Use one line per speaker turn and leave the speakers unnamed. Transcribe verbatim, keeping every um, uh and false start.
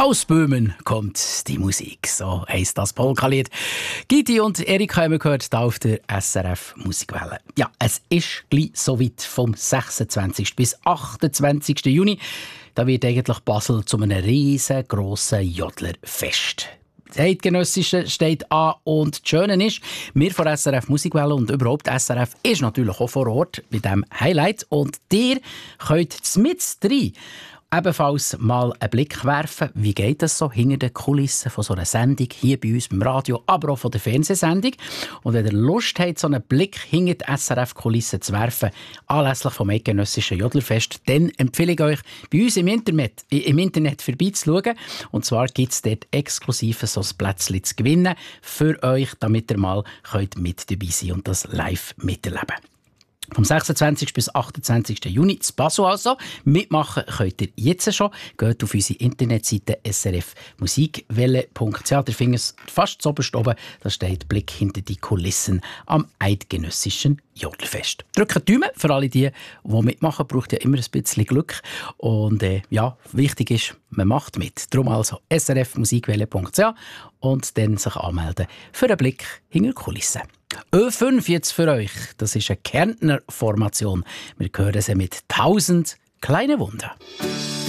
Aus Böhmen kommt die Musik, so heisst das Polka-Lied. Giti und Erika haben wir gehört, hier auf der S R F Musikwelle. Ja, es ist gleich so weit, vom sechsundzwanzigsten bis achtundzwanzigsten Juni. Da wird eigentlich Basel zu einem riesengroßen Jodlerfest. Das Eidgenössische steht an und das Schöne ist, wir von S R F Musikwelle und überhaupt S R F ist natürlich auch vor Ort bei diesem Highlight. Und ihr könnt mit rein ebenfalls mal einen Blick werfen, wie geht es so hinter den Kulissen von so einer Sendung, hier bei uns beim Radio, aber auch von der Fernsehsendung. Und wenn ihr Lust habt, so einen Blick hinter die S R F-Kulissen zu werfen, anlässlich vom Eidgenössischen Jodlerfest, dann empfehle ich euch, bei uns im Internet, im Internet vorbeizuschauen. Und zwar gibt es dort exklusiv so ein Plätzchen zu gewinnen für euch, damit ihr mal könnt mit dabei sein und das live miterleben. Vom sechsundzwanzigsten bis achtundzwanzigsten Juni zu Basel also. Mitmachen könnt ihr jetzt schon. Geht auf unsere Internetseite s r f musikwelle punkt c h. Ihr findet es fast zuoberst oben. Da steht Blick hinter die Kulissen am Eidgenössischen Jodlerfest. Drückt die Daumen für alle die, die mitmachen. Braucht ja immer ein bisschen Glück. Und äh, ja, wichtig ist, man macht mit. Darum also s r f musikwelle punkt c h und dann sich anmelden für einen Blick hinter die Kulissen. Ö fünf jetzt für euch. Das ist eine Kärntner Formation. Wir hören sie mit tausend kleine Wunder.